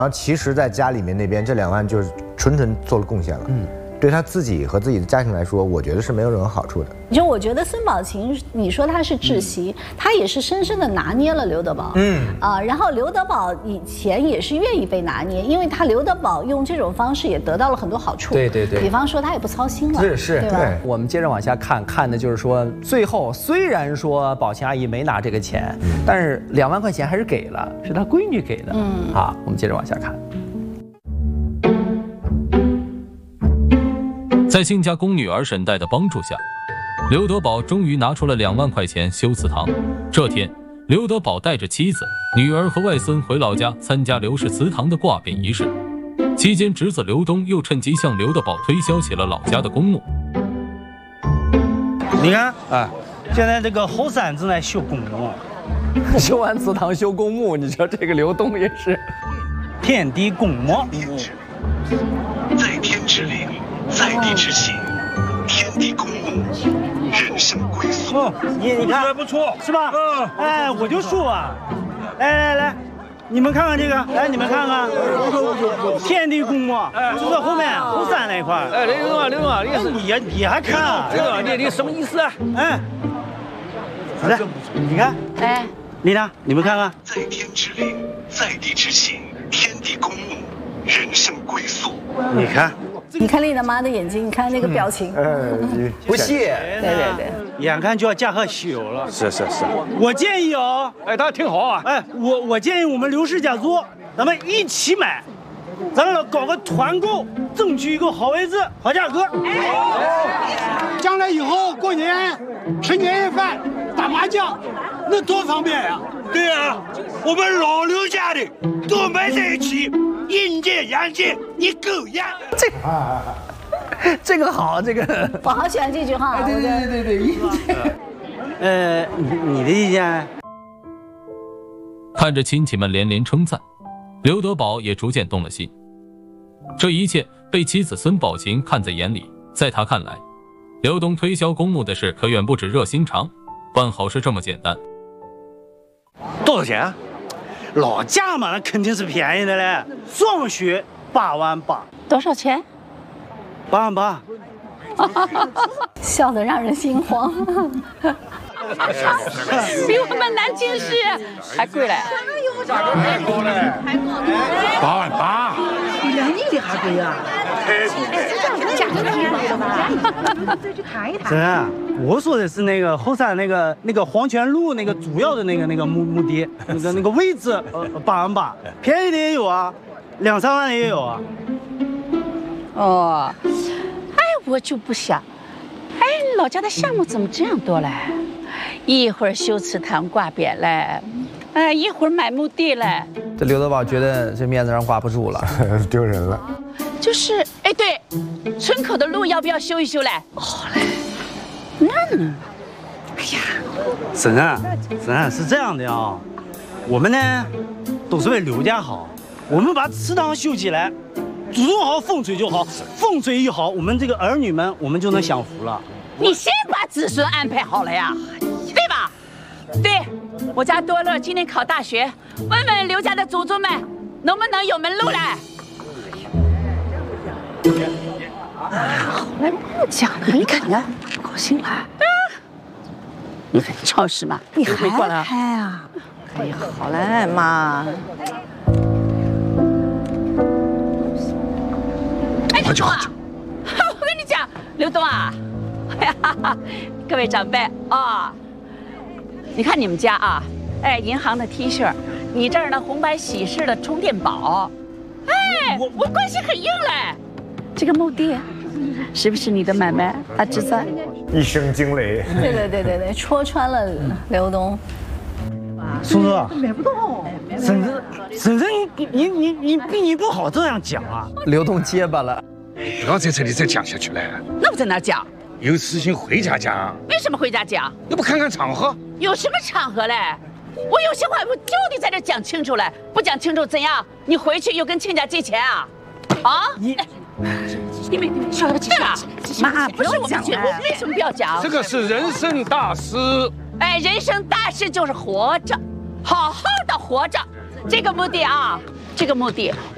然后其实，在家里面那边这2万就是纯做了贡献了。对他自己和自己的家庭来说，我觉得是没有任何好处的。 就我觉得孙宝琴，你说她是窒息，她也是深深的拿捏了刘德宝。然后刘德宝以前也是愿意被拿捏，因为他刘德宝用这种方式也得到了很多好处。 对， 比方说他也不操心了。 是， 对吧？ 我们接着往下看的就是说，最后虽然说宝琴阿姨没拿这个钱，但是2万块钱还是给了，是她闺女给的。我们接着往下看。 在亲家公女儿沈代的帮助下，刘德宝终于拿出了2万块钱修祠堂。这天，刘德宝带着妻子、女儿和外孙回老家参加刘氏祠堂的挂匾仪式。期间，侄子刘东又趁机向刘德宝推销起了老家的公墓。 你看，现在这个后山正在修公墓， 修完祠堂修公墓，你说这个刘东也是天地公墓。 在天之灵，在地之行，天地公墓，人生归宿。 你看不错，是吧？我就说啊，来，你们看看这个，来你们看看，天地公墓，就在后面后山那一块。刘东啊，你还看？这个你什么意思啊？来，你看，丽娜，你们看看， 在天之灵，在地之行，天地公墓，人生归宿。 你看。 你看丽娜妈的眼睛，你看那个表情， 不屑。 对， 眼看就要驾鹤西游了。是。我建议他挺好啊。我建议我们刘氏家族，咱们一起买，咱们搞个团购，争取一个好位置、好价格。 将来以后过年吃年夜饭、打麻将，那多方便呀！ 对啊，我们老刘家的都埋在一起。阴间阳间一狗样， 这个好，这个我好喜欢这句话。 对，阴间。 你的意见呢？ 看着亲戚们连连称赞，刘德宝也逐渐动了心。这一切被妻子孙宝琴看在眼里，在他看来，刘东推销公墓的事可远不止热心肠，办好事这么简单。 多少钱啊？老家嘛，那肯定是便宜的嘞，双学8万8。 多少钱 ？8万8。 笑得让人心慌。 比我们南京市还贵嘞。 太高了，8万8， 比2年的还贵啊！价格便宜了吧？再去谈一谈。 真，我说的是那个后山那个黄泉路那个主要的那个墓地，那个位置，8万8，便宜的也有啊，2、3万的也有啊。 我就不想，老家的项目怎么这样多嘞？一会儿修祠堂挂匾嘞，一会儿买墓地嘞。 这刘德宝觉得这面子上挂不住了， 丢人了。 就是，对，村口的路要不要修一修嘞？好嘞。那呢？ 婶是这样的啊，我们呢都是为刘家好，我们把祠堂修起来，注重好风水就好，风水一好，我们这个儿女们我们就能享福了。 你先把子孙安排好了呀，对吧？对，我家多乐今年考大学，问问刘家的祖宗们能不能有门路来。好嘞，不讲了，你看你不高兴了。你看超市嘛， 你还开啊？好嘞，妈。 刘东啊，我跟你讲，刘东啊，各位长辈啊，你看你们家啊，银行的 T 恤，你这儿呢红白喜事的充电宝，我关系很硬嘞。这个墓地是不是你的买卖啊，侄子？ 一声惊雷。 对，戳穿了刘东。 叔叔，买不动。婶子，你不好这样讲啊。 刘东结巴了。 不要在这里再讲下去了。 那我在哪讲？ 有事情回家讲。 为什么回家讲？ 你不看看场合？有什么场合嘞？我有些话我就得在这讲清楚了，不讲清楚怎样？你回去又跟亲家借钱啊？你说了对吧？妈，不是我讲，我为什么不要讲？ 这个是人生大事。 人生大事就是活着，好好的活着。这个墓地啊，这个墓地